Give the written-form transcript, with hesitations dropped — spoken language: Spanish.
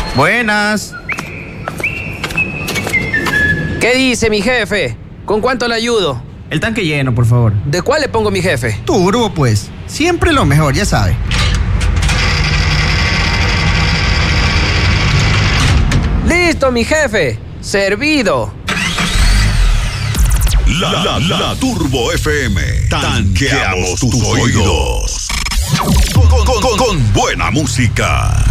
Buenas. ¿Qué dice mi jefe? ¿Con cuánto le ayudo? El tanque lleno, por favor. ¿De cuál le pongo mi jefe? Turbo, pues. Siempre lo mejor, ya sabe. ¡Listo, mi jefe! ¡Servido! La Turbo FM. Tanqueamos tus oídos. Con buena música.